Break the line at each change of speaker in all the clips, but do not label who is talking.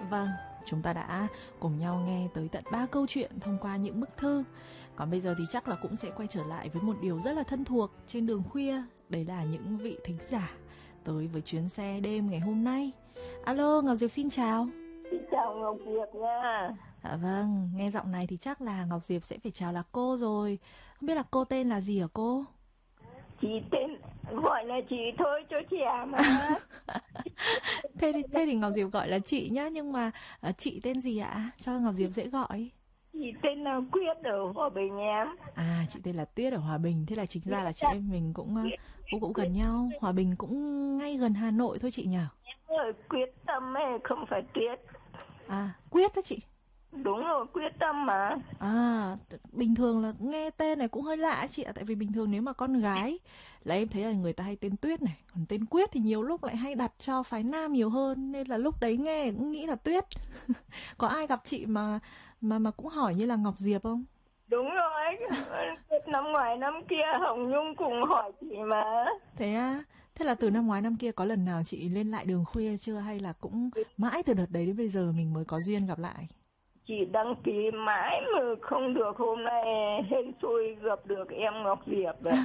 Vâng, chúng ta đã cùng nhau nghe tới tận 3 câu chuyện thông qua những bức thư. Còn bây giờ thì chắc là cũng sẽ quay trở lại với một điều rất là thân thuộc trên đường khuya. Đấy là những vị thính giả tới với chuyến xe đêm ngày hôm nay. Alo, Ngọc Diệp xin chào.
Xin chào Ngọc Diệp nha.
Dạ vâng, nghe giọng này thì chắc là Ngọc Diệp sẽ phải chào là cô rồi. Không biết là cô tên là gì hả cô?
Chị tên gọi là chị thôi cho trẻ mà.
Thế thì Ngọc Diệp gọi là chị nhá. Nhưng mà chị tên gì ạ? Cho Ngọc Diệp dễ gọi.
Chị tên là Quyết ở Hòa Bình em.
À, chị tên là Tuyết ở Hòa Bình. Thế là chính ra là chị em mình cũng gần nhau. Hòa Bình cũng ngay gần Hà Nội thôi chị nhỉ?
Em ơi, quyết tâm ấy, không phải Tuyết.
À, Quyết đó chị.
Đúng rồi, quyết tâm mà.
À, bình thường là nghe tên này cũng hơi lạ chị ạ. Tại vì bình thường nếu mà con gái là em thấy là người ta hay tên Tuyết này. Còn tên Quyết thì nhiều lúc lại hay đặt cho phái nam nhiều hơn. Nên là lúc đấy nghe cũng nghĩ là Tuyết. Có ai gặp chị mà cũng hỏi như là Ngọc Diệp không?
Đúng rồi, năm ngoài năm kia Hồng Nhung cùng hỏi chị mà.
Thế à, thế là từ năm ngoái năm kia có lần nào chị lên lại đường khuya chưa? Hay là cũng mãi từ đợt đấy đến bây giờ mình mới có duyên gặp lại?
Chị đăng ký mãi mà không được, hôm nay hên xui gặp được em Ngọc Diệp rồi.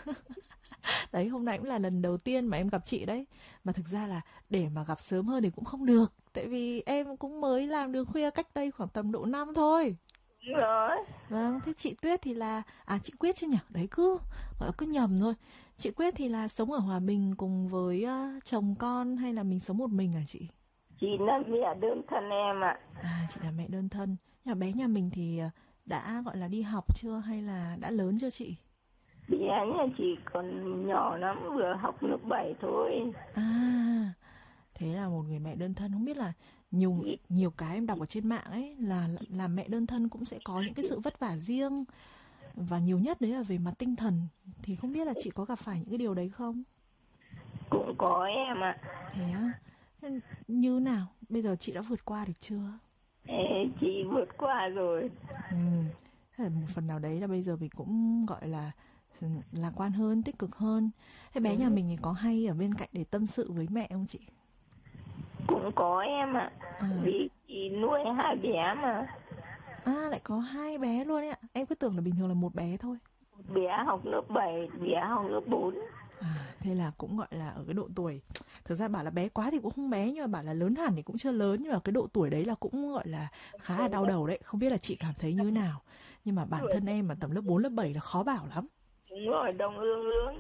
Đấy, hôm nay cũng là lần đầu tiên mà em gặp chị đấy. Mà thực ra là để mà gặp sớm hơn thì cũng không được. Tại vì em cũng mới làm đường khuya cách đây khoảng tầm độ năm thôi.
Đúng rồi.
Vâng, thế chị Tuyết thì là... À, chị Quyết chứ nhỉ? Đấy, cứ gọi là cứ nhầm thôi. Chị Quyết thì là sống ở Hòa Bình cùng với chồng con hay là mình sống một mình hả chị?
Chị là mẹ đơn thân em ạ.
À, chị là mẹ đơn thân. Nhưng mà bé nhà mình thì đã gọi là đi học chưa hay là đã lớn chưa chị?
Bé nhà chị còn nhỏ lắm, vừa học lớp 7 thôi.
À, thế là một người mẹ đơn thân. Không biết là nhiều cái em đọc ở trên mạng ấy là làm mẹ đơn thân cũng sẽ có những cái sự vất vả riêng. Và nhiều nhất đấy là về mặt tinh thần. Thì không biết là chị có gặp phải những cái điều đấy không?
Cũng có em ạ.
Thế á? Thế như nào? Bây giờ chị đã vượt qua được chưa?
Chị vượt qua rồi.
Thế là một phần nào đấy là bây giờ mình cũng gọi là lạc quan hơn, tích cực hơn. Thế bé nhà mình thì có hay ở bên cạnh để tâm sự với mẹ không chị?
Cũng có em ạ. Vì chị nuôi 2 bé mà.
À, lại có 2 bé luôn ấy ạ. Em cứ tưởng là bình thường là một bé thôi.
Một bé học lớp 7, bé học lớp 4.
À, thế là cũng gọi là ở cái độ tuổi. Thực ra bảo là bé quá thì cũng không bé, nhưng mà bảo là lớn hẳn thì cũng chưa lớn. Nhưng mà cái độ tuổi đấy là cũng gọi là khá là đau đầu đấy. Không biết là chị cảm thấy như thế nào. Nhưng mà bản thân em mà tầm lớp 4, lớp 7 là khó bảo lắm.
Đúng rồi, đồng ương ương.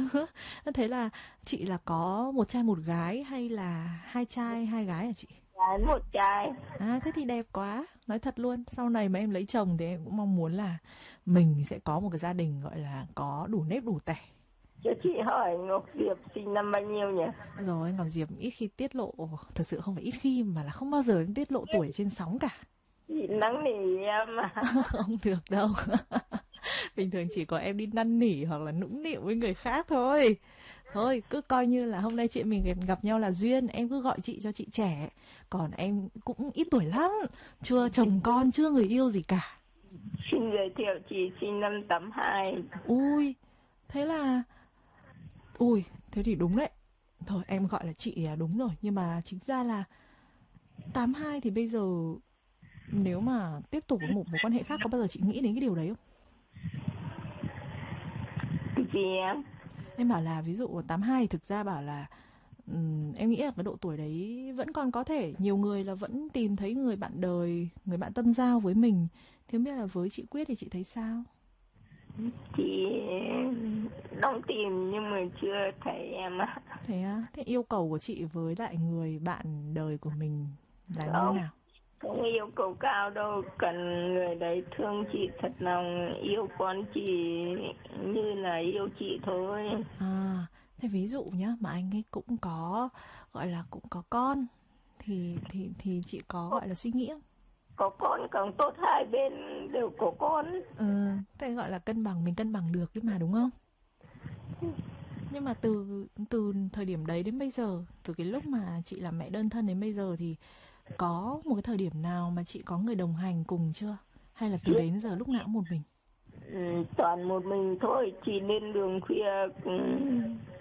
Thế là chị là có một trai một gái hay là 2 trai 2 gái hả chị?
Gái một trai.
À, thế thì đẹp quá. Nói thật luôn, sau này mà em lấy chồng thì em cũng mong muốn là mình sẽ có một cái gia đình gọi là có đủ nếp đủ tẻ.
Cho chị hỏi Ngọc Diệp sinh năm bao nhiêu nhỉ?
Rồi, Ngọc Diệp ít khi tiết lộ, thật sự không phải ít khi mà là không bao giờ em tiết lộ tuổi trên sóng cả.
Chị nắng nỉ em mà.
Không được đâu. Bình thường chỉ có em đi năn nỉ hoặc là nũng nịu với người khác thôi. Thôi, cứ coi như là hôm nay chị mình gặp nhau là duyên. Em cứ gọi chị cho chị trẻ. Còn em cũng ít tuổi lắm. Chưa chồng con, chưa người yêu gì cả.
Xin giới thiệu chị sinh năm 82.
Ui, thế là... Ui, thế thì đúng đấy. Thôi, em gọi là chị là đúng rồi. Nhưng mà chính ra là 82 thì bây giờ nếu mà tiếp tục với một mối quan hệ khác, có bao giờ chị nghĩ đến cái điều đấy không?
Cái gì em?
Em bảo là ví dụ 82 thực ra bảo là em nghĩ là cái độ tuổi đấy vẫn còn có thể nhiều người là vẫn tìm thấy người bạn đời, người bạn tâm giao với mình. Thì không biết là với chị Quyết thì chị thấy sao?
Chị đang tìm nhưng mà chưa thấy em ạ.
Thế á? Thế yêu cầu của chị với lại người bạn đời của mình là như
Không,
nào?
không yêu cầu cao đâu, cần người đấy thương chị thật lòng, yêu con chị như là yêu chị thôi.
À, thế ví dụ nhá, mà anh ấy cũng có gọi là cũng có con thì chị có gọi là suy nghĩ không?
Có con càng tốt, hai bên đều có con.
Thế gọi là cân bằng, mình cân bằng được cái mà đúng không? Nhưng mà từ thời điểm đấy đến bây giờ, từ cái lúc mà chị làm mẹ đơn thân đến bây giờ thì có một cái thời điểm nào mà chị có người đồng hành cùng chưa? Hay là từ đến giờ lúc nào cũng một mình?
Toàn một mình thôi, chỉ lên đường khuya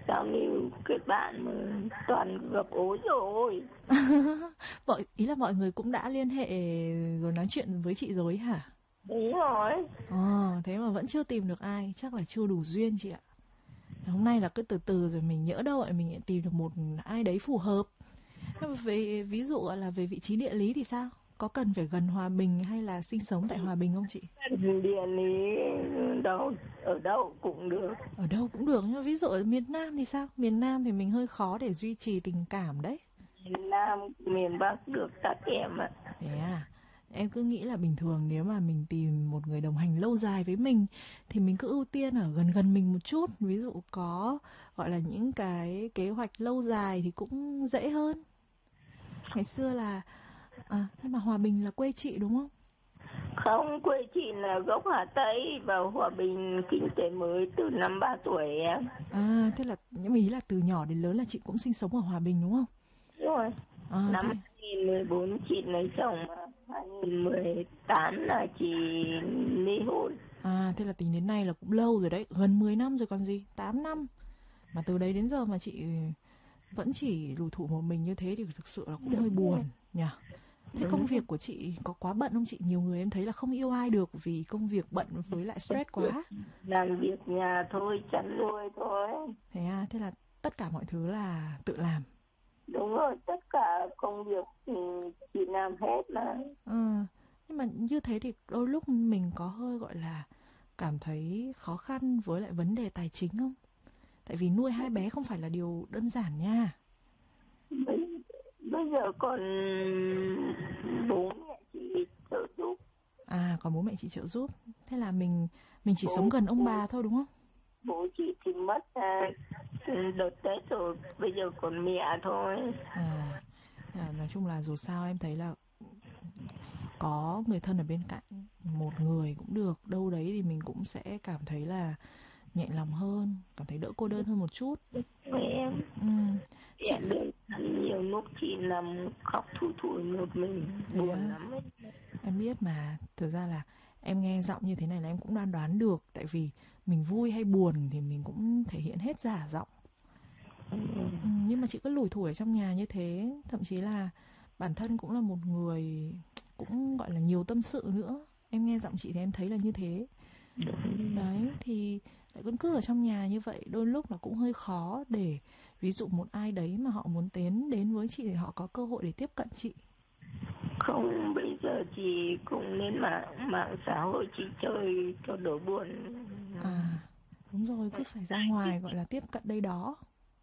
sao như kết bạn mà toàn gặp ối rồi.
Ý là mọi người cũng đã liên hệ rồi nói chuyện với chị rồi hả?
Đúng rồi.
Thế mà vẫn chưa tìm được ai, chắc là chưa đủ duyên chị ạ. Hôm nay là cứ từ từ rồi mình nhỡ đâu lại mình lại tìm được một ai đấy phù hợp. Nhưng mà về ví dụ gọi là về vị trí địa lý thì sao? Có cần phải gần Hòa Bình hay là sinh sống tại Hòa Bình không chị?
Địa lý đâu, ở đâu cũng được.
Ở đâu cũng được, nhưng mà ví dụ ở miền Nam thì sao? Miền Nam thì mình hơi khó để duy trì tình cảm đấy.
Miền Nam, miền Bắc được các em ạ.
Thế à? Em cứ nghĩ là bình thường nếu mà mình tìm một người đồng hành lâu dài với mình thì mình cứ ưu tiên ở gần gần mình một chút. Ví dụ có gọi là những cái kế hoạch lâu dài thì cũng dễ hơn. Ngày xưa là nhưng mà Hòa Bình là quê chị đúng không?
Không, quê chị là gốc Hà Tây, vào Hòa Bình kinh tế mới từ năm 3 tuổi em.
Thế là những ý là từ nhỏ đến lớn là chị cũng sinh sống ở Hòa Bình đúng không?
Rồi, năm
Thế
2014 chị lấy chồng, 2018 là chị ly hôn.
thế là tính đến nay là cũng lâu rồi đấy, gần 10 năm rồi còn gì, 8 năm. Mà từ đấy đến giờ mà chị vẫn chỉ lủi thủi một mình như thế thì thực sự là cũng hơi buồn nhỉ. Thế công việc của chị có quá bận không chị? Nhiều người em thấy là không yêu ai được vì công việc bận với lại stress quá.
Làm việc nhà thôi, chăn nuôi thôi.
Thế là tất cả mọi thứ là tự làm.
Đúng rồi, tất cả công việc thì chị làm hết mà.
Nhưng mà như thế thì đôi lúc mình có hơi gọi là cảm thấy khó khăn với lại vấn đề tài chính không? Tại vì nuôi hai bé không phải là điều đơn giản nha.
Bây giờ còn bố mẹ chị trợ giúp.
Còn bố mẹ chị trợ giúp. Thế là mình chỉ sống
Bố
gần ông bà thôi đúng không?
bố chị thì mất đợt Tết rồi, bây giờ còn mẹ thôi.
Nói chung là dù sao em thấy là có người thân ở bên cạnh, một người cũng được, đâu đấy thì mình cũng sẽ cảm thấy là nhẹ lòng hơn, cảm thấy đỡ cô đơn hơn một chút.
Em
Chị
đơn thân, nhiều lúc chị nằm khóc thui thủi một mình, buồn lắm ấy.
Em biết mà, thực ra là em nghe giọng như thế này là em cũng đoán được, tại vì mình vui hay buồn thì mình cũng thể hiện hết giả giọng. Nhưng mà chị cứ lủi thủi ở trong nhà như thế, thậm chí là bản thân cũng là một người cũng gọi là nhiều tâm sự nữa. Em nghe giọng chị thì em thấy là như thế. Đấy, thì lại cứ ở trong nhà như vậy, đôi lúc là cũng hơi khó để ví dụ một ai đấy mà họ muốn tiến đến với chị thì họ có cơ hội để tiếp cận chị.
Không, bây giờ chị cũng lên mạng xã hội chị chơi cho đỡ buồn.
Đúng rồi, cứ phải ra ngoài gọi là tiếp cận đây đó.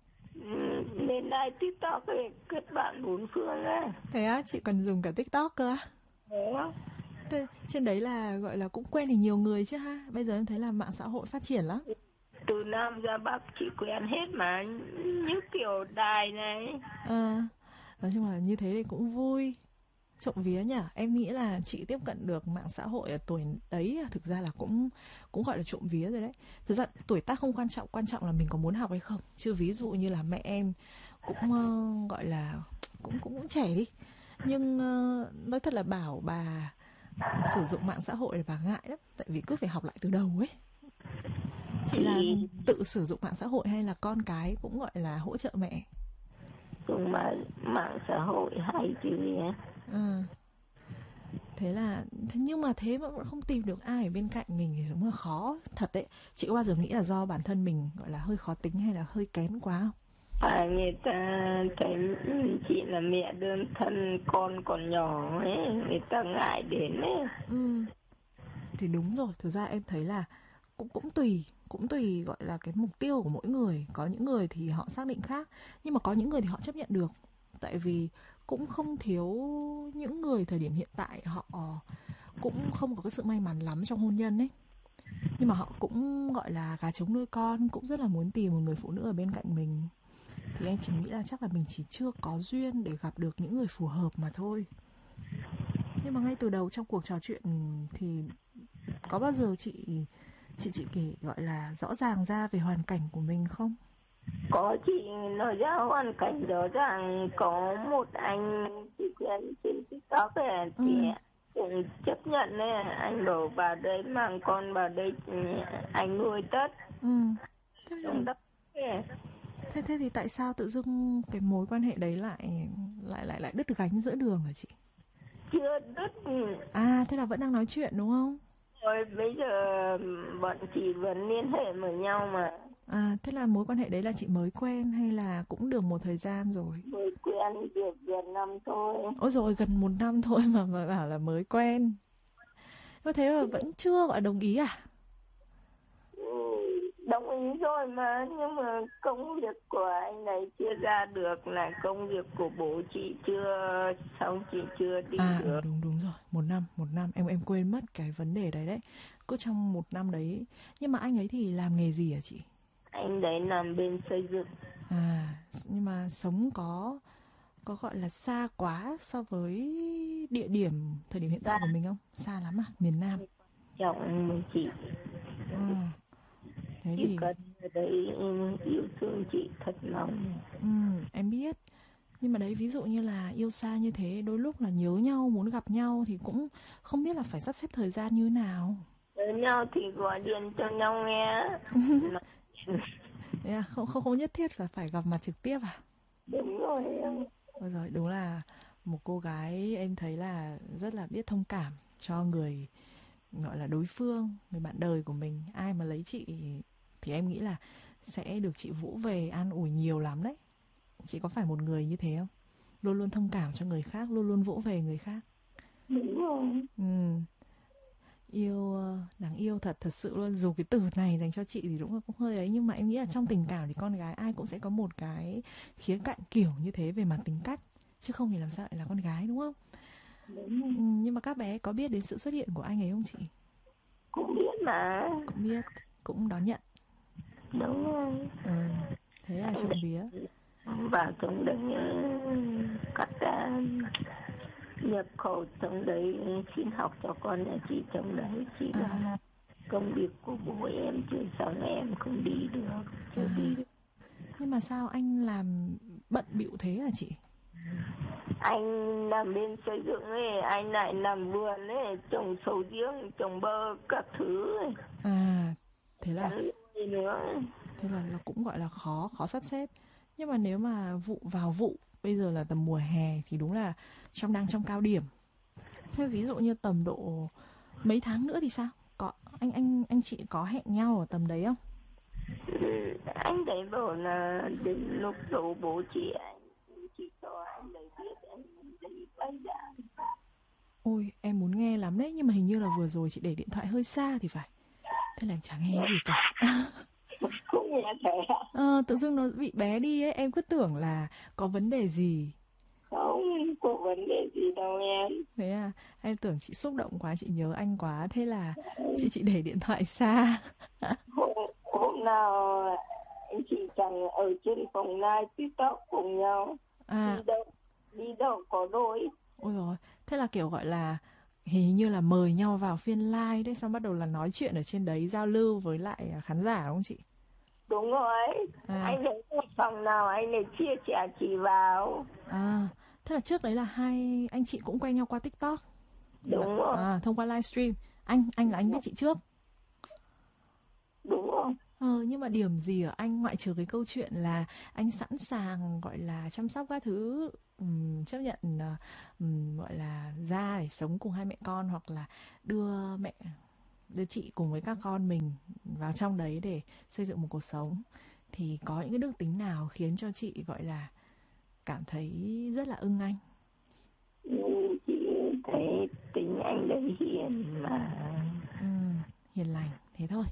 Lên đây TikTok ấy, kết bạn bốn phương ấy.
Thế á, chị còn dùng cả TikTok cơ á? Thế, trên đấy là gọi là cũng quen thì nhiều người chứ ha. Bây giờ em thấy là mạng xã hội phát triển lắm.
Từ Nam ra Bắc chị quen hết mà, như kiểu đài này.
Nói chung là như thế thì cũng vui. Trộm vía nhỉ, em nghĩ là chị tiếp cận được mạng xã hội ở tuổi đấy thực ra là cũng gọi là trộm vía rồi đấy. Thực ra tuổi tác không quan trọng là mình có muốn học hay không. Chứ ví dụ như là mẹ em cũng gọi là cũng trẻ đi. Nhưng nói thật là bảo bà sử dụng mạng xã hội bà ngại lắm, tại vì cứ phải học lại từ đầu ấy. Chị là tự sử dụng mạng xã hội hay là con cái cũng gọi là hỗ trợ mẹ?
Dùng mạng xã hội hay chứ gì á.
Thế nhưng mà thế mà vẫn không tìm được ai ở bên cạnh mình thì đúng là khó thật đấy. Chị có bao giờ nghĩ là do bản thân mình gọi là hơi khó tính hay là hơi kén quá không?
Người ta thấy chị là mẹ đơn thân, con còn nhỏ ấy, người ta ngại đến ấy.
Thì đúng rồi, thực ra em thấy là cũng tùy gọi là cái mục tiêu của mỗi người. Có những người thì họ xác định khác, nhưng mà có những người thì họ chấp nhận được. Tại vì cũng không thiếu những người thời điểm hiện tại họ cũng không có cái sự may mắn lắm trong hôn nhân ấy. Nhưng mà họ cũng gọi là gà trống nuôi con, cũng rất là muốn tìm một người phụ nữ ở bên cạnh mình. Thì em chỉ nghĩ là chắc là mình chỉ chưa có duyên để gặp được những người phù hợp mà thôi. Nhưng mà ngay từ đầu trong cuộc trò chuyện thì có bao giờ chị kể gọi là rõ ràng ra về hoàn cảnh của mình không?
Có, chị nói ra hoàn cảnh rõ ràng. Có một anh chị quen trên TikTok ấy, thì cũng chấp nhận ấy. Anh đổ vào đây mang con vào đây, anh nuôi tất.
Thế Thế thì tại sao tự dưng cái mối quan hệ đấy lại lại lại lại đứt gánh giữa đường hả chị?
Chưa đứt.
À, thế là vẫn đang nói chuyện đúng không?
Rồi bây giờ bọn chị vẫn liên hệ với nhau mà.
À, thế là mối quan hệ đấy là chị mới quen hay là cũng được một thời gian rồi?
Mới quen được gần năm thôi.
Ôi rồi gần 1 năm thôi mà bảo là mới quen. Có thế mà vẫn chưa gọi đồng ý à?
Ừ, đồng ý rồi mà, nhưng mà công việc của anh này chưa ra được, là công việc của bố chị chưa xong, chị chưa đi
À
được.
đúng đúng rồi, 1 năm, em quên mất cái vấn đề đấy đấy. Cứ trong 1 năm đấy. Nhưng mà anh ấy thì làm nghề gì hả chị?
Anh đấy làm bên xây dựng.
À, nhưng mà sống có gọi là xa quá so với địa điểm thời điểm hiện
Ra
tại của mình không? Xa lắm à, miền Nam.
chồng mình chị,
Ừ, thế
chỉ
thì
cần ở đấy yêu thương chị thật lòng.
em biết. Nhưng mà đấy ví dụ như là yêu xa như thế, đôi lúc là nhớ nhau, muốn gặp nhau thì cũng không biết là phải sắp xếp thời gian như nào.
Với nhau thì gọi điện cho nhau nghe. Mà
Thế là không nhất thiết là phải gặp mặt trực tiếp à?
đúng rồi em.
Ôi giời, đúng là một cô gái em thấy là rất là biết thông cảm cho người gọi là đối phương, người bạn đời của mình. Ai mà lấy chị thì em nghĩ là sẽ được chị Vũ về an ủi nhiều lắm đấy. Chị có phải một người như thế không? Luôn luôn thông cảm cho người khác, luôn luôn vỗ về người khác.
Đúng rồi.
Ừ, yêu đáng yêu thật thật sự luôn. Dù cái từ này dành cho chị thì đúng là cũng hơi ấy, nhưng mà em nghĩ là trong tình cảm thì con gái ai cũng sẽ có một cái khía cạnh kiểu như thế về mặt tính cách, chứ không thì làm sao lại là con gái đúng không?
Đúng rồi.
Nhưng mà các bé có biết đến sự xuất hiện của anh ấy không chị?
Cũng biết mà.
Cũng biết, cũng đón nhận.
Đúng rồi.
Ừ, thế là
Anh
trộm vía.
đấy vào trong đấy cắt nhập khẩu trong đấy, xin học cho con nhà chị trong đấy. Chỉ
À,
là công việc của bố em chưa xong, em không đi được,
à,
chưa đi được.
nhưng mà sao anh làm bận bịu thế hả chị?
Anh làm bên xây dựng ấy, anh lại làm vườn ấy, trồng sầu riêng, trồng bơ các thứ ấy,
À, thế là
chăn nuôi nữa.
thế là cũng gọi là khó khó sắp xếp. Nhưng mà nếu mà vụ vào vụ bây giờ là tầm mùa hè thì đúng là đang trong cao điểm. Thế ví dụ như tầm độ mấy tháng nữa thì sao? Có anh chị có hẹn nhau ở tầm đấy không?
Anh đấy bảo là đến lúc rủ bố chị cho anh đấy biết, anh đấy bay đã.
Ôi, em muốn nghe lắm đấy, nhưng mà hình như là vừa rồi chị để điện thoại hơi xa thì phải. Thế là em chả nghe gì cả.
Cũng nghe thấy ạ.
Ờ, tự dưng nó bị bé đi ấy, em cứ tưởng là có vấn đề gì.
Không có vấn đề gì đâu em.
Thế à, em tưởng chị xúc động quá, chị nhớ anh quá, thế là chị để điện thoại xa.
Hôm nào anh chị chẳng ở trên phòng live TikTok cùng nhau,
À,
đi đâu đi đâu có đôi.
ôi rồi, thế là kiểu gọi là hình như là mời nhau vào phiên live đấy, xong bắt đầu là nói chuyện ở trên đấy, giao lưu với lại khán giả đúng không chị?
Đúng rồi,
À,
anh ấy một phòng nào anh ấy chia sẻ chị vào.
à, thế là trước đấy là hai anh chị cũng quen nhau qua TikTok, là
Đúng rồi.
thông qua livestream. Anh là anh biết chị trước.
Đúng rồi.
Nhưng mà điểm gì ở anh ngoại trừ cái câu chuyện là anh sẵn sàng gọi là chăm sóc các thứ, chấp nhận gọi là ra để sống cùng hai mẹ con, hoặc là đưa đưa chị cùng với các con mình vào trong đấy để xây dựng một cuộc sống, thì có những cái đức tính nào khiến cho chị gọi là cảm thấy rất là ưng anh?
Chị thấy tính anh đấy hiền mà.
Hiền lành thế thôi.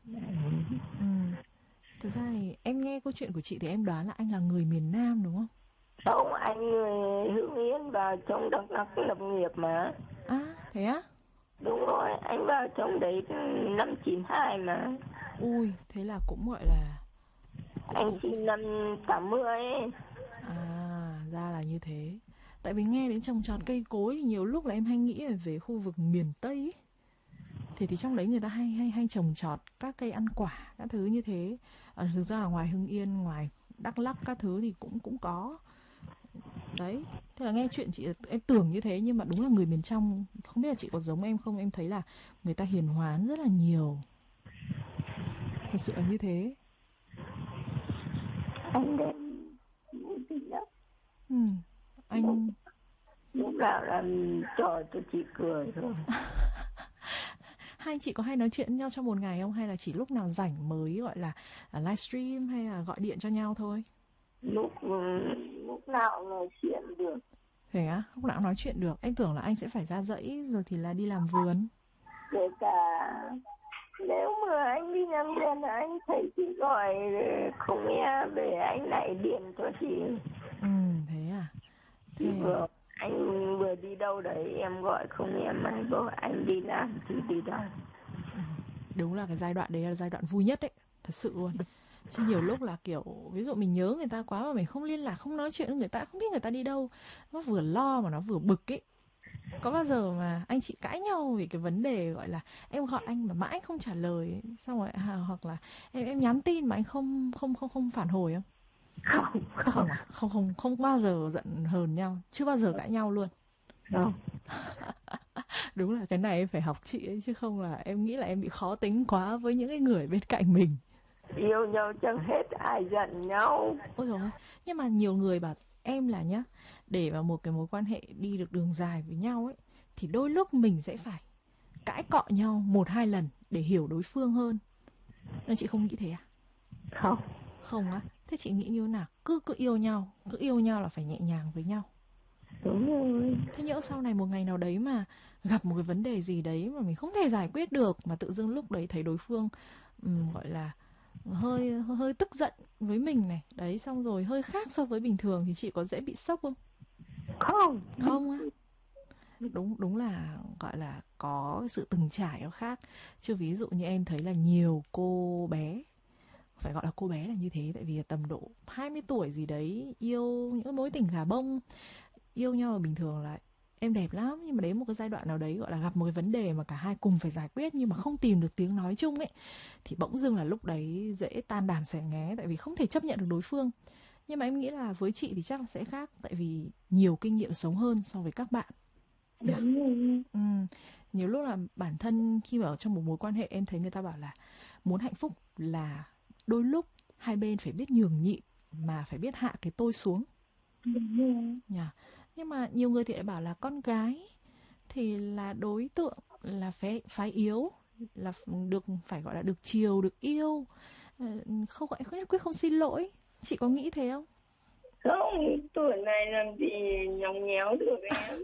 Thực ra thì em nghe câu chuyện của chị thì em đoán là anh là người miền Nam đúng không?
Không, anh người Hưng Yên vào trong Đắk Lắk lập nghiệp mà.
À, thế á?
Đúng rồi, anh vào trong đấy năm 92 mà.
Ui, thế là cũng gọi là cũng
Anh
cũng cũng
sinh năm 80 ấy.
à, ra là như thế. Tại vì nghe đến trồng trọt cây cối thì nhiều lúc là em hay nghĩ về khu vực miền Tây ấy. Thì trong đấy người ta hay trồng trọt các cây ăn quả, các thứ như thế. Thực ra là ngoài Hưng Yên, ngoài Đắk Lắk các thứ thì cũng cũng có. Đấy, thế là nghe chuyện chị em tưởng như thế, nhưng mà đúng là người miền trong, không biết là chị có giống em không, em thấy là người ta hiền hoán rất là nhiều. Thật sự là như thế.
anh đến vui tính lắm.
Anh
Lúc nào làm trò cho chị cười thôi.
hai anh chị có hay nói chuyện với nhau trong một ngày không, hay là chỉ lúc nào rảnh mới gọi là livestream hay là gọi điện cho nhau thôi?
Lúc nào nói chuyện được.
Thế á, lúc nào nói chuyện được. Anh tưởng là anh sẽ phải ra dãy rồi thì là đi làm vườn.
Kể cả nếu mà anh đi làm vườn anh thấy chị gọi không nghe về anh lại điện cho chị.
Thế à?
Thế... Anh vừa đi đâu đấy em gọi không nghe máy, bảo anh đi làm thì đi đâu.
Đúng là cái giai đoạn đấy là giai đoạn vui nhất đấy, thật sự luôn. Chứ nhiều lúc là kiểu ví dụ mình nhớ người ta quá mà mình không liên lạc, không nói chuyện với người ta, không biết người ta đi đâu, nó vừa lo mà nó vừa bực ấy. Có bao giờ mà anh chị cãi nhau vì cái vấn đề gọi là em gọi anh mà mãi không trả lời ấy, xong rồi hoặc là em nhắn tin mà anh không phản hồi không? Không à? Không bao giờ giận hờn nhau, chưa bao giờ cãi nhau luôn.
Không.
Đúng là cái này em phải học chị ấy, chứ không là em nghĩ là em bị khó tính quá với những cái người bên cạnh mình.
Yêu nhau chẳng hết ai giận nhau.
Ôi dồi ôi, nhưng mà nhiều người bảo em là nhá, để mà một cái mối quan hệ đi được đường dài với nhau ấy, thì đôi lúc mình sẽ phải cãi cọ nhau 1-2 lần để hiểu đối phương hơn. Nên chị không nghĩ thế à?
Không.
Không á? Thế chị nghĩ như thế nào? Cứ yêu nhau là phải nhẹ nhàng với nhau.
Đúng rồi.
Thế nhỡ sau này một ngày nào đấy mà gặp một cái vấn đề gì đấy mà mình không thể giải quyết được, mà tự dưng lúc đấy thấy đối phương gọi là hơi tức giận với mình này, đấy, xong rồi hơi khác so với bình thường, thì chị có dễ bị sốc không? Không á? Đúng là gọi là có cái sự từng trải nó khác. Chứ ví dụ như em thấy là nhiều cô bé, phải gọi là cô bé là như thế, tại vì tầm độ 20 tuổi gì đấy yêu những mối tình gà bông, yêu nhau là bình thường là em đẹp lắm, nhưng mà đến một cái giai đoạn nào đấy gọi là gặp một cái vấn đề mà cả hai cùng phải giải quyết nhưng mà không tìm được tiếng nói chung ấy, thì bỗng dưng là lúc đấy dễ tan đàn xẻ nghé, tại vì không thể chấp nhận được đối phương. Nhưng mà em nghĩ là với chị thì chắc là sẽ khác, tại vì nhiều kinh nghiệm sống hơn so với các bạn. Nhiều lúc là bản thân khi mà ở trong một mối quan hệ, em thấy người ta bảo là muốn hạnh phúc là đôi lúc hai bên phải biết nhường nhịn, mà phải biết hạ cái tôi xuống. Nhưng mà nhiều người thì lại bảo là con gái thì là đối tượng là phái yếu, là được phải gọi là được chiều, được yêu, không gọi nhất quyết không xin lỗi. Chị có nghĩ thế không?
Không, tuổi này làm gì nhõng nhẽo được em.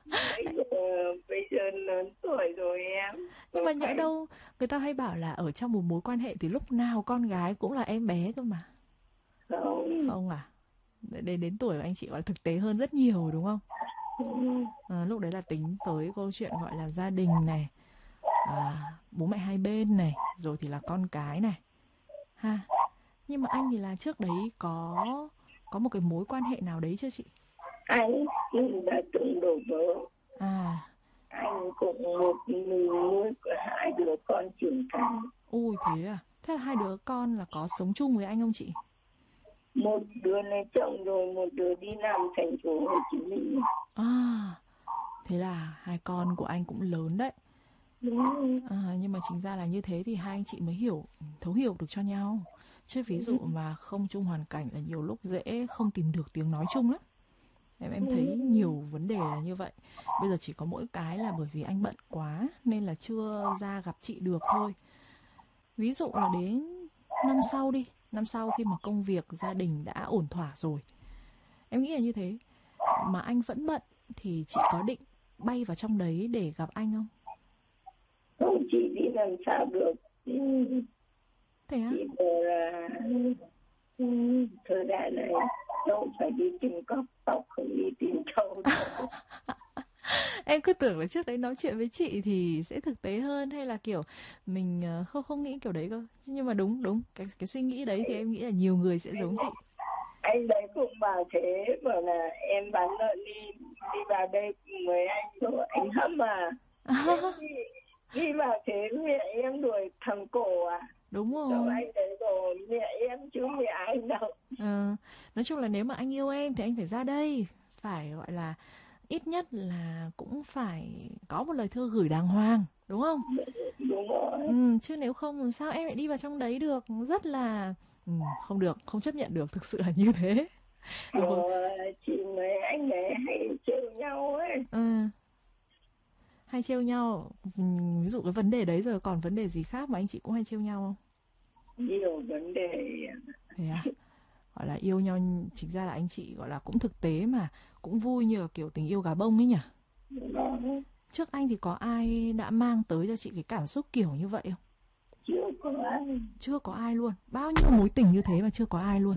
Bây giờ lớn tuổi rồi em.
Nhưng mà nhỡ đâu người ta hay bảo là ở trong một mối quan hệ thì lúc nào con gái cũng là em bé cơ mà. Không à? Đến tuổi của anh chị gọi là thực tế hơn rất nhiều đúng không? Lúc đấy là tính tới câu chuyện gọi là gia đình này, bố mẹ hai bên này, rồi thì là con cái này ha. Nhưng mà anh thì là trước đấy có một cái mối quan hệ nào đấy chưa chị?
Anh đã từng đổ vỡ. Anh cũng một mình nuôi hai đứa con trưởng thành.
Ui thế à? Thế là hai đứa con là có sống chung với anh không chị?
Một đứa lấy chồng rồi, một đứa đi làm thành phố Hồ Chí Minh.
Thế là hai con của anh cũng lớn đấy. Nhưng mà chính ra là như thế thì hai anh chị mới thấu hiểu được cho nhau. Chứ ví dụ mà không chung hoàn cảnh là nhiều lúc dễ không tìm được tiếng nói chung lắm. Em thấy nhiều vấn đề là như vậy. Bây giờ chỉ có mỗi cái là bởi vì anh bận quá nên là chưa ra gặp chị được thôi. Ví dụ là đến năm sau đi, năm sau khi mà công việc gia đình đã ổn thỏa rồi, em nghĩ là như thế, mà anh vẫn bận thì chị có định bay vào trong đấy để gặp anh không?
Không, chị đi làm sao được.
Thế á?
Chị bảo là thời đại này đâu phải đi tìm cóc, tóc không đi tìm trâu đâu.
Em cứ tưởng là trước đấy nói chuyện với chị thì sẽ thực tế hơn, hay là kiểu mình không nghĩ kiểu đấy cơ. Nhưng mà đúng cái suy nghĩ đấy thì em nghĩ là nhiều người sẽ giống chị.
Anh đấy cũng bảo thế, bảo là em bán lợn đi vào đây cùng với anh thôi, anh hâm à. Đi vào thế mẹ em đuổi thằng cổ à.
Đúng rồi.
Đâu anh đấy rồi mẹ em chứ mẹ anh đâu.
Nói chung là nếu mà anh yêu em thì anh phải ra đây, phải gọi là ít nhất là cũng phải có một lời thư gửi đàng hoàng, đúng không?
Đúng rồi.
Chứ nếu không làm sao em lại đi vào trong đấy được, rất là Không được, không chấp nhận được, thực sự là như thế.
Chị mấy anh ấy hay trêu nhau ấy.
Hay trêu nhau. Ví dụ cái vấn đề đấy rồi còn vấn đề gì khác mà anh chị cũng hay trêu nhau không?
Nhiều vấn đề.
Thế à? Gọi là yêu nhau, chính ra là anh chị gọi là cũng thực tế mà, cũng vui như là kiểu tình yêu gà bông ấy nhỉ?
Vâng.
Trước anh thì có ai đã mang tới cho chị cái cảm xúc kiểu như vậy không?
Chưa có ai.
Chưa có ai luôn. Bao nhiêu mối tình như thế mà chưa có ai luôn.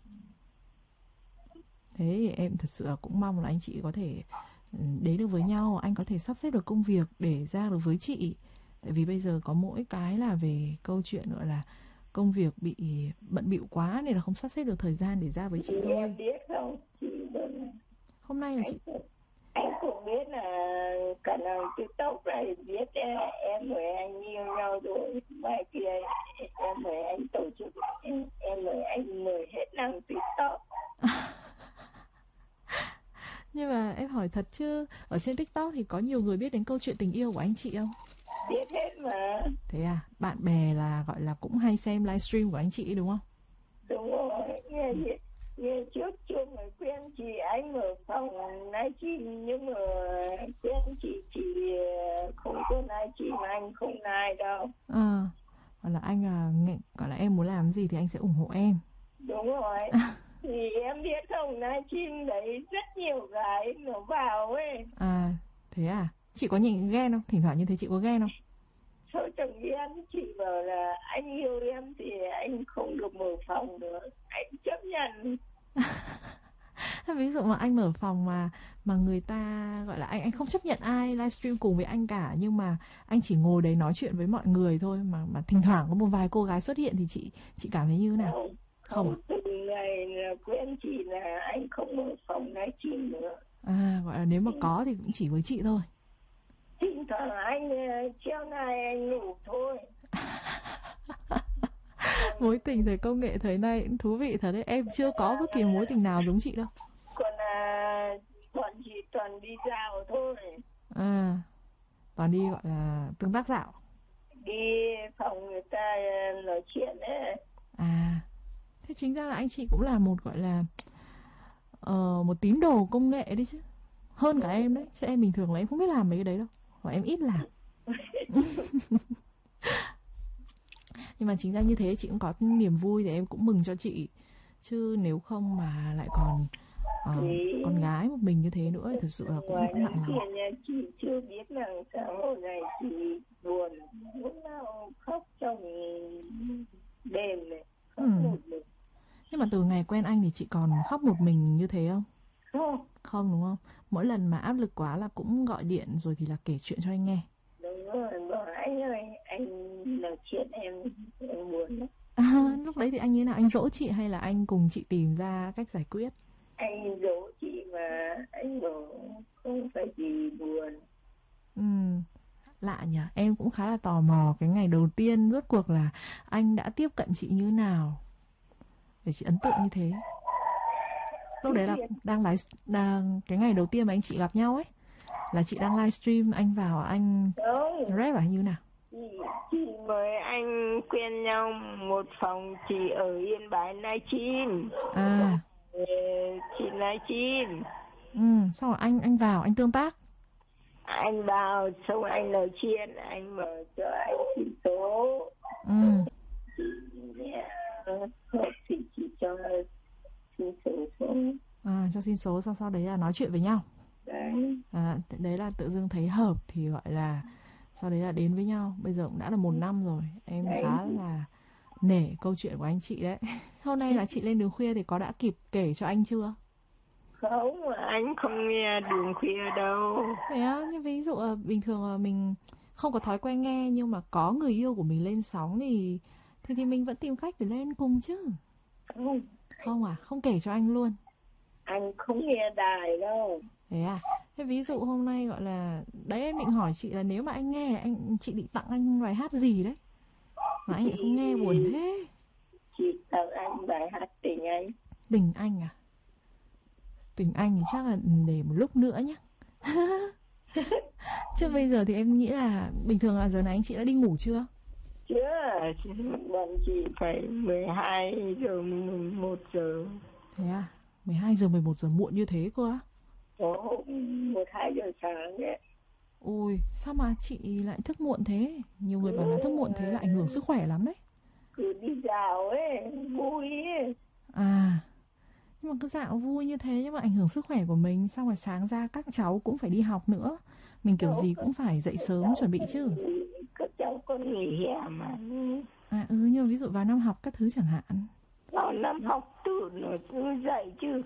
Thế thì em thật sự là cũng mong là anh chị có thể đến được với nhau, anh có thể sắp xếp được công việc để ra được với chị. Tại vì bây giờ có mỗi cái là về câu chuyện gọi là công việc bị bận bịu quá nên là không sắp xếp được thời gian để ra với chị thôi.
Em biết không, chị
Hôm nay là chị
anh cũng biết là cả năng TikTok này biết em với anh yêu nhau rồi, mai kia em với anh tổ chức, em với anh mời hết năng TikTok.
Nhưng mà em hỏi thật chứ, ở trên TikTok thì có nhiều người biết đến câu chuyện tình yêu của anh chị không?
Biết hết mà.
Thế à, bạn bè là gọi là cũng hay xem livestream của anh chị đúng không?
Đúng rồi, như trước chưa mới quen chị, anh ở phòng livestream nhưng mà quen chị không có livestream, anh không live đâu.
Gọi là anh gọi là em muốn làm gì thì anh sẽ ủng hộ em.
Đúng rồi. Thì em biết không, livestream đấy rất nhiều gái nó vào ấy.
Thế à? Chị có nhịn ghen không? Thỉnh thoảng như thế chị có ghen không?
Sao chẳng ghen, chị bảo là anh yêu em thì anh không được mở phòng nữa, anh chấp nhận.
Ví dụ mà anh mở phòng mà người ta gọi là anh không chấp nhận ai livestream cùng với anh cả, nhưng mà anh chỉ ngồi đấy nói chuyện với mọi người thôi, mà thỉnh thoảng có một vài cô gái xuất hiện thì chị cảm thấy như thế nào?
Không, từ ngày là quen chị là anh không mở phòng livestream nữa.
Gọi là nếu mà có thì cũng chỉ với chị thôi.
Thỉnh thoảng anh treo này anh ngủ thôi.
Mối tình thời công nghệ thời nay cũng thú vị thật đấy. Em chưa có bất kỳ mối tình nào giống chị đâu.
Còn bọn chị toàn đi dạo thôi.
Toàn đi gọi là tương tác dạo.
Đi phòng người ta nói chuyện ấy.
Thế chính ra là anh chị cũng là một gọi là một tín đồ công nghệ đấy chứ. Hơn cả em đấy. Chứ em bình thường là em không biết làm mấy cái đấy đâu. Và em ít làm. Nhưng mà chính ra như thế chị cũng có niềm vui thì em cũng mừng cho chị. Chứ nếu không mà lại còn con gái một mình như thế nữa thì thật sự là cũng nặng lòng.
Chị chưa biết là xã hội này chị buồn, lúc nào khóc trong đêm này, khóc một mình.
Nhưng mà từ ngày quen anh thì chị còn khóc một mình như thế không?
Không
đúng không? Mỗi lần mà áp lực quá là cũng gọi điện rồi thì là kể chuyện cho anh nghe.
Đúng rồi, bảo anh ơi, anh nói chuyện em buồn lắm.
Lúc đấy thì anh như thế nào? Anh dỗ chị hay là anh cùng chị tìm ra cách giải quyết?
Anh dỗ chị mà anh bảo không phải gì buồn.
Lạ nhỉ, em cũng khá là tò mò cái ngày đầu tiên rốt cuộc là anh đã tiếp cận chị như nào để chị ấn tượng như thế. Lúc đấy là đang cái ngày đầu tiên mà anh chị gặp nhau ấy, là chị đang livestream, anh vào anh rap à như nào?
Chị với anh quen nhau một phòng, chị ở Yên Bái livestream. Chị livestream.
Xong rồi anh vào anh tương tác.
Anh vào xong anh nói chuyện, anh mở cho anh xin số. Thì chị cho xin số.
Cho xin số, sau đấy là nói chuyện với nhau. Đấy là tự dưng thấy hợp thì gọi là sau đấy là đến với nhau. Bây giờ cũng đã là 1 năm rồi. Em khá là nể câu chuyện của anh chị đấy. Hôm nay là chị lên đường khuya thì có đã kịp kể cho anh chưa?
Không, anh không nghe đường khuya đâu.
Thế á, như ví dụ bình thường mình không có thói quen nghe, nhưng mà có người yêu của mình lên sóng thì mình vẫn tìm cách để lên cùng chứ. Không à, không kể cho anh luôn.
Anh không nghe đài đâu.
Thế à, thế ví dụ hôm nay gọi là đấy, em định hỏi chị là nếu mà anh nghe chị định tặng anh bài hát gì đấy mà anh lại không nghe, buồn thế.
Chị tặng anh bài hát Tình Anh.
Tình Anh à? Tình Anh thì chắc là để một lúc nữa nhé. Chứ bây giờ thì em nghĩ là bình thường là giờ này anh chị đã đi ngủ chưa?
Chưa, bọn chị phải 12 giờ 11 giờ.
Thế à? 12 giờ 11 giờ muộn như thế cơ á?
Có hôm 1-2 giờ sáng đấy.
Ôi, sao mà chị lại thức muộn thế? Nhiều người bảo là thức muộn thế là ảnh hưởng sức khỏe lắm đấy.
Cứ đi dạo ấy, vui ấy.
À, nhưng mà cứ dạo vui như thế nhưng mà ảnh hưởng sức khỏe của mình. Xong rồi sáng ra các cháu cũng phải đi học nữa. Mình kiểu
Đâu,
gì cũng phải dậy sớm chuẩn bị chứ.
các cháu con nghỉ hè mà.
À nhưng mà ví dụ vào năm học các thứ chẳng hạn.
Vào năm học tự nó dậy chứ.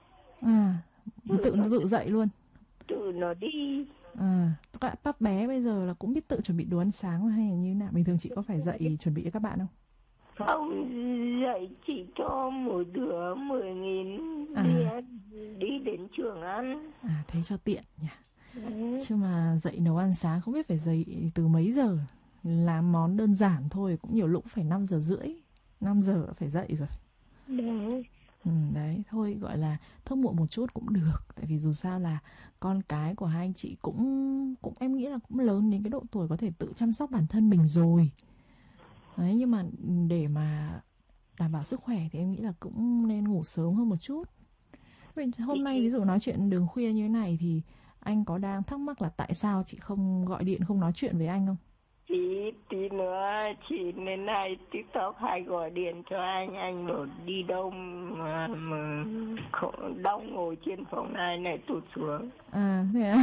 À,
Tự nó
tự dậy luôn.
tự nó đi.
À, các bác bé bây giờ là cũng biết tự chuẩn bị đồ ăn sáng hay là như thế nào? Bình thường chị có phải dậy chuẩn bị cho các bạn không?
Không, dạy chỉ cho mỗi đứa 10.000
À,
đi đến trường ăn.
à thế cho tiện nhỉ.
Ừ.
Chứ mà dậy nấu ăn sáng không biết phải dậy từ mấy giờ. Làm món đơn giản thôi cũng nhiều lúc phải 5 giờ rưỡi, 5 giờ phải dậy rồi.
Đấy.
Đấy, thôi gọi là thức muộn một chút cũng được. Tại vì dù sao là con cái của hai anh chị cũng em nghĩ là cũng lớn đến cái độ tuổi có thể tự chăm sóc bản thân mình rồi. Đấy, nhưng mà để mà đảm bảo sức khỏe thì em nghĩ là cũng nên ngủ sớm hơn một chút. Hôm nay ví dụ nói chuyện đường khuya như thế này thì anh có đang thắc mắc là tại sao chị không gọi điện, không nói chuyện với anh không?
Tí nữa chị đến này TikTok hay gọi điện cho anh bảo đi đâu mà đau ngồi trên phòng này tụt xuống.
À thế à?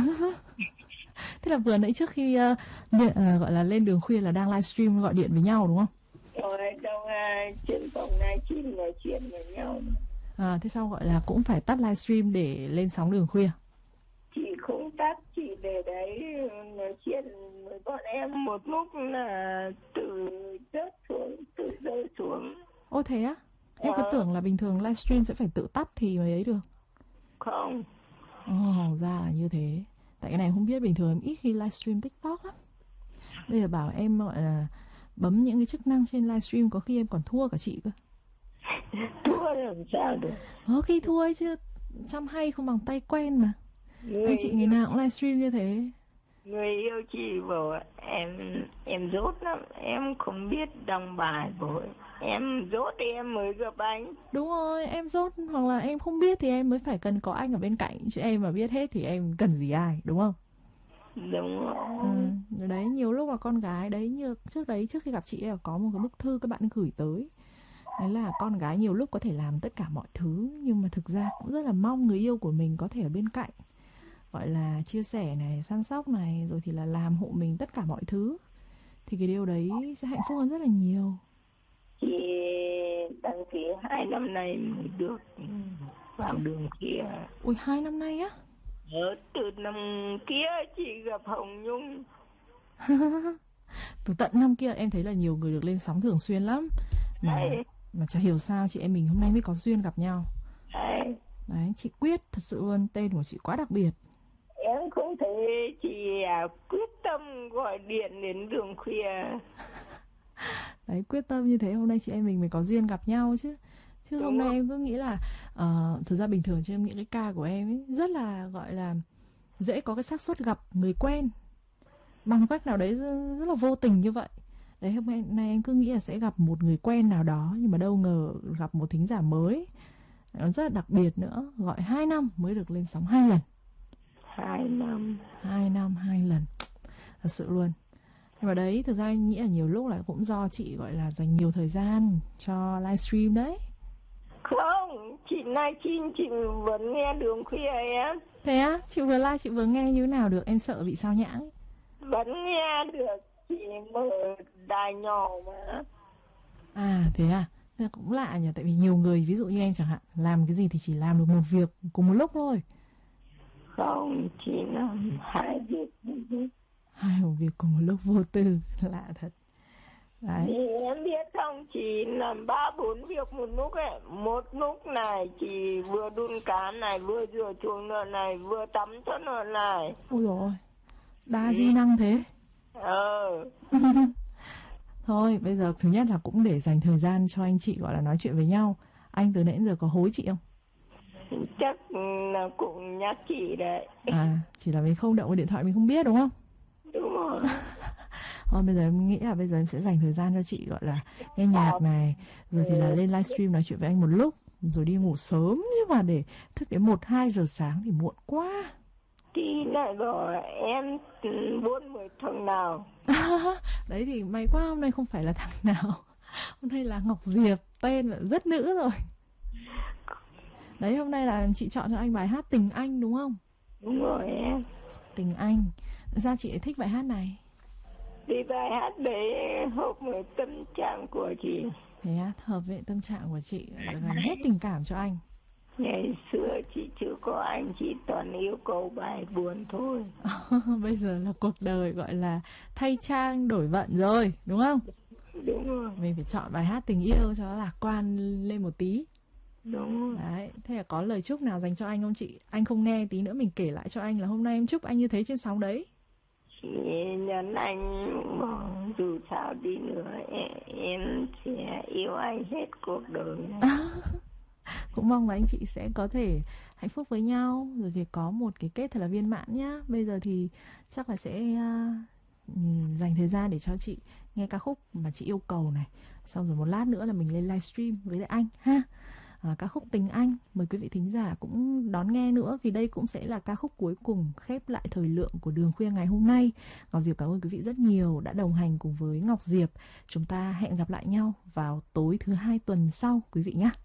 Thế là vừa nãy trước khi gọi là lên đường khuya là đang livestream gọi điện với nhau đúng không?
Rồi đâu trên phòng này chị nói chuyện với nhau.
À, thế sao gọi là cũng phải tắt livestream để lên sóng đường khuya?
Chị không tắt, chị để đấy nói chuyện với bọn em một lúc là tự rớt xuống, tự rơi xuống.
Ô thế á? Em cứ tưởng là bình thường livestream sẽ phải tự tắt thì mới ấy được.
Không.
Ồ, ra là như thế. Tại cái này không biết, bình thường em ít khi livestream TikTok lắm. Bây giờ bảo em gọi là bấm những cái chức năng trên livestream có khi em còn thua cả chị cơ.
Thua làm sao được.
Có khi thua ấy chứ, chăm hay không bằng tay quen mà. Anh chị ngày nào cũng livestream như thế.
Người yêu chị bảo em dốt lắm, em không biết đăng bài rồi. Em dốt thì em mới gặp anh.
Đúng rồi, em dốt hoặc là em không biết thì em mới phải cần có anh ở bên cạnh. Chứ em mà biết hết thì em cần gì ai, đúng không?
Đúng rồi.
Đấy, nhiều lúc là con gái đấy, như trước khi gặp chị là có một cái bức thư các bạn gửi tới. Đấy là con gái nhiều lúc có thể làm tất cả mọi thứ, nhưng mà thực ra cũng rất là mong người yêu của mình có thể ở bên cạnh, gọi là chia sẻ này, săn sóc này, rồi thì là làm hộ mình tất cả mọi thứ. Thì cái điều đấy sẽ hạnh phúc hơn rất là nhiều.
Chị đăng ký 2 năm nay mới được vào đường kia.
Ui, 2 năm nay á?
Từ năm kia chị gặp Hồng Nhung.
Từ tận năm kia em thấy là nhiều người được lên sóng thường xuyên lắm. Mà chả hiểu sao chị em mình hôm nay mới có duyên gặp nhau. Đấy, chị Quyết, thật sự luôn, tên của chị quá đặc biệt.
Em không thấy chị quyết tâm gọi điện đến đường khuya.
Đấy, quyết tâm như thế hôm nay chị em mình mới có duyên gặp nhau chứ. Chứ hôm nay em cứ nghĩ là thực ra bình thường trên những cái ca của em ấy rất là gọi là dễ có cái xác suất gặp người quen bằng cách nào đấy rất là vô tình như vậy. Đấy, hôm nay em cứ nghĩ là sẽ gặp một người quen nào đó, nhưng mà đâu ngờ gặp một thính giả mới, nó rất là đặc biệt nữa. Gọi 2 năm mới được lên sóng 2 lần.
2 năm
2 lần, thật sự luôn. Nhưng mà đấy, thực ra anh nghĩ là nhiều lúc là cũng do chị gọi là dành nhiều thời gian cho livestream đấy.
Không, chị livestream chị vẫn nghe đường khuya em.
Thế á? Chị vừa live chị vừa nghe như thế nào được? Em sợ bị sao nhãng.
Vẫn nghe được, chị mở đài nhỏ mà.
À thế à? Thế cũng lạ nhỉ, tại vì nhiều người ví dụ như em chẳng hạn, làm cái gì thì chỉ làm được một việc cùng một lúc thôi.
Không, chị làm 2 việc.
2 việc cùng một lúc vô tư, lạ thật. Đấy.
Thì em biết không, chị làm 3-4 việc một lúc ấy. Một lúc này chị vừa đun cá này, vừa rửa chuồng lợn này, vừa tắm cho lợn này.
Ôi dồi ôi, đa di năng thế. Thôi bây giờ thứ nhất là cũng để dành thời gian cho anh chị gọi là nói chuyện với nhau. Anh từ nãy đến giờ có hối chị không?
Chắc là cũng nhắc chị đấy.
À, chỉ là mình không động vào điện thoại mình không biết đúng không?
Đúng rồi.
Thôi bây giờ em nghĩ là bây giờ em sẽ dành thời gian cho chị, gọi là nghe nhạc này, rồi thì là lên livestream nói chuyện với anh một lúc, rồi đi ngủ sớm, nhưng mà để thức đến 1-2 giờ sáng thì muộn quá.
Tí này rồi em muốn với thằng nào.
Đấy thì may quá hôm nay không phải là thằng nào. Hôm nay là Ngọc Diệp, tên là rất nữ rồi. Đấy, hôm nay là chị chọn cho anh bài hát Tình Anh đúng không?
Đúng rồi em.
Tình Anh. Sao chị lại thích bài hát này?
Thì bài hát đấy hợp với tâm trạng của chị.
Thế á, hợp với tâm trạng của chị, dành hết tình cảm cho anh.
Ngày xưa chị chưa có anh, chị toàn yêu cầu bài buồn thôi.
Bây giờ là cuộc đời gọi là thay trang đổi vận rồi, đúng không?
Đúng rồi.
Mình phải chọn bài hát tình yêu cho nó lạc quan lên một tí.
Đúng rồi.
Đấy, thế là có lời chúc nào dành cho anh không chị? Anh không nghe, tí nữa mình kể lại cho anh là hôm nay em chúc anh như thế trên sóng đấy.
Chị nhắn anh dù sao đi nữa em sẽ yêu anh hết cuộc đời này.
Cũng mong là anh chị sẽ có thể hạnh phúc với nhau, rồi thì có một cái kết thật là viên mãn nhá. Bây giờ thì chắc là sẽ dành thời gian để cho chị nghe ca khúc mà chị yêu cầu này. Xong rồi một lát nữa là mình lên livestream với lại anh ha. Ca khúc Tình Anh, mời quý vị thính giả cũng đón nghe nữa, vì đây cũng sẽ là ca khúc cuối cùng khép lại thời lượng của Đường Khuya ngày hôm nay. Ngọc Diệp cảm ơn quý vị rất nhiều đã đồng hành cùng với Ngọc Diệp. Chúng ta hẹn gặp lại nhau vào tối thứ 2 tuần sau quý vị nhé.